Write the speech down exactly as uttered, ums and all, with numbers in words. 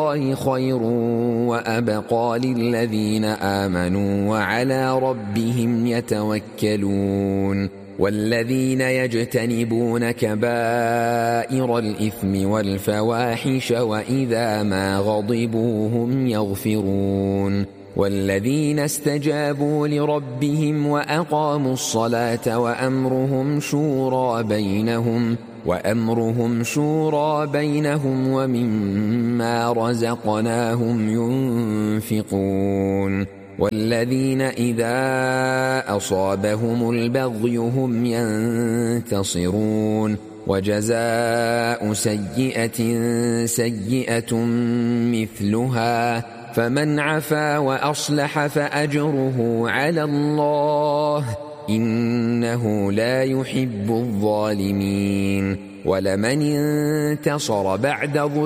الله خير وأبقى للذين آمنوا وعلى ربهم يتوكلون والذين يجتنبون كبائر الإثم والفواحش وإذا ما غضبوا هم يغفرون والذين استجابوا لربهم وأقاموا الصلاة وأمرهم شورى بينهم وأمرهم شورى بينهم ومما رزقناهم ينفقون والذين إذا أصابهم البغي هم ينتصرون وجزاء سيئة سيئة مثلها فمن عفا وأصلح فأجره على الله إنه لا يحب الظالمين ولمن انتصر بعد ظلم